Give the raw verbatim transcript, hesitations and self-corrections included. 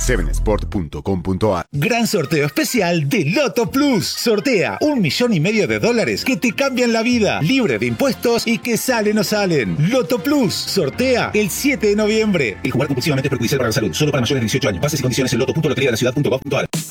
seven sport punto com punto a r. Gran sorteo especial de Loto Plus. Sortea un millón y medio de dólares que te cambian la vida, libre de impuestos y que salen o salen. Loto Plus sortea el siete de noviembre. El jugar compulsivamente es perjudicial para la salud. Solo para mayores de dieciocho años. Bases y condiciones en loto punto lotería de la ciudad punto gov punto a r.